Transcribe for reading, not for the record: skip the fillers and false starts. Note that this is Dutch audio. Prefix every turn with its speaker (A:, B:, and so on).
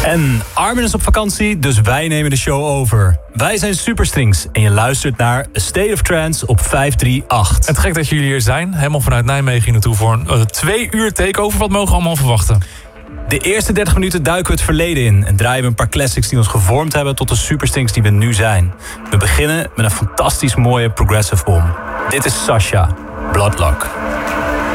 A: En Armin is op vakantie, dus wij nemen de show over. Wij zijn Superstrings en je luistert naar A State of Trance op 538.
B: Het gek dat jullie hier zijn, helemaal vanuit Nijmegen hier naartoe voor een 2 uur takeover. Wat mogen we allemaal verwachten?
A: De eerste 30 minuten duiken we het verleden in en draaien we een paar classics die ons gevormd hebben tot de Superstrings die we nu zijn. We beginnen met een fantastisch mooie progressive bomb. Dit is Sasha, Bloodlock.